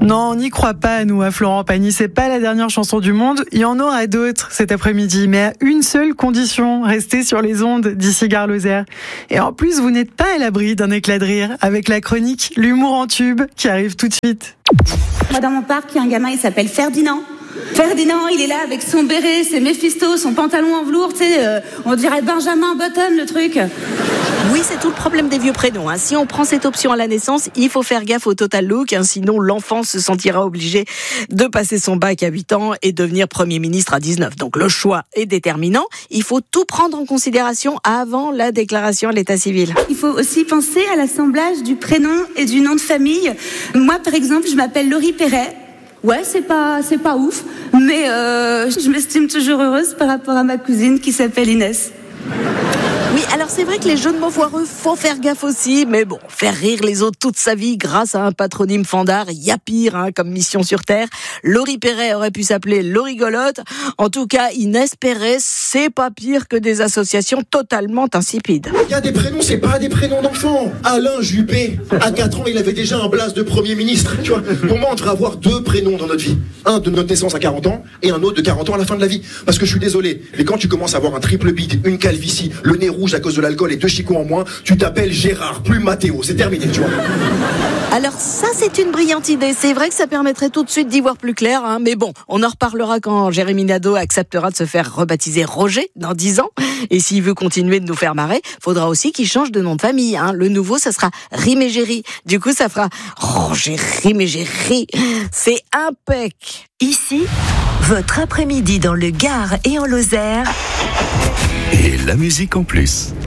Non, on n'y croit pas, nous, à Florent Pagny. C'est pas la dernière chanson du monde. Il y en aura d'autres cet après-midi, mais à une seule condition, rester sur les ondes d'ici Gare Lozère. Et en plus, vous n'êtes pas à l'abri d'un éclat de rire avec la chronique L'humour en tube qui arrive tout de suite. Moi, dans mon parc, il y a un gamin, il s'appelle Ferdinand. Ferdinand, il est là avec son béret, ses Méphisto, son pantalon en velours, tu sais, on dirait Benjamin Button, le truc. Oui, c'est tout le problème des vieux prénoms. Si on prend cette option à la naissance, il faut faire gaffe au total look, sinon l'enfant se sentira obligé de passer son bac à 8 ans et devenir Premier ministre à 19. Donc le choix est déterminant. Il faut tout prendre en considération avant la déclaration à l'état civil. Il faut aussi penser à l'assemblage du prénom et du nom de famille. Moi, par exemple, je m'appelle Laurie Perret. Ouais, c'est pas ouf, mais je m'estime toujours heureuse par rapport à ma cousine qui s'appelle Inès. Oui, alors c'est vrai que les jeux de mots foireux, faut faire gaffe aussi, mais bon, faire rire les autres toute sa vie grâce à un patronyme fandard, y a pire comme mission sur Terre. Laurie Perret aurait pu s'appeler Laurie Golotte. En tout cas, Inès Perret, c'est pas pire que des associations totalement insipides. Il y a des prénoms, c'est pas des prénoms d'enfants. Alain Juppé, à 4 ans, il avait déjà un blase de Premier ministre. Tu vois, pour moi, on devrait avoir 2 prénoms dans notre vie. Un de notre naissance à 40 ans et un autre de 40 ans à la fin de la vie. Parce que je suis désolé, mais quand tu commences à avoir un triple bide, une calvitie, le nez rouge à cause de l'alcool et 2 chicots en moins, tu t'appelles Gérard, plus Mathéo, c'est terminé, tu vois. Alors ça, c'est une brillante idée. C'est vrai que ça permettrait tout de suite d'y voir plus clair, mais bon, on en reparlera quand Jérémy Nadeau acceptera de se faire rebaptiser Roger dans 10 ans. Et s'il veut continuer de nous faire marrer, faudra aussi qu'il change de nom de famille. Le nouveau, ça sera Rimégéry. Du coup, ça fera Roger Rimégéry. C'est impec. Ici, votre après-midi dans le Gard et en Lozère. Et la musique en plus.